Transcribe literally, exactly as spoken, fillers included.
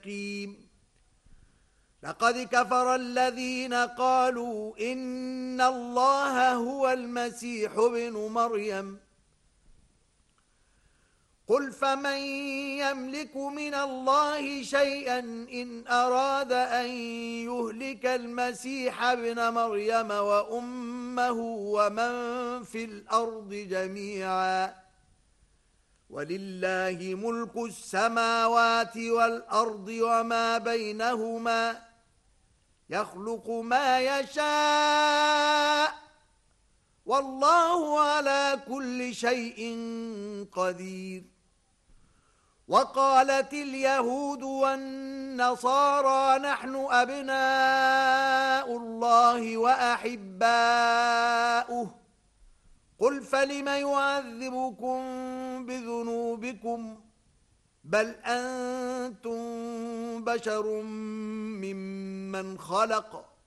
مستقيم. لقد كفر الذين قالوا إن الله هو المسيح ابن مريم قل فمن يملك من الله شيئا إن أراد أن يهلك المسيح ابن مريم وأمه ومن في الأرض جميعا ولله ملك السماوات والأرض وما بينهما يخلق ما يشاء والله على كل شيء قدير. وقالت اليهود والنصارى نحن أبناء الله وأحباؤه قل فلم يعذبكم بذنوبكم بل أنتم بشر ممن خلق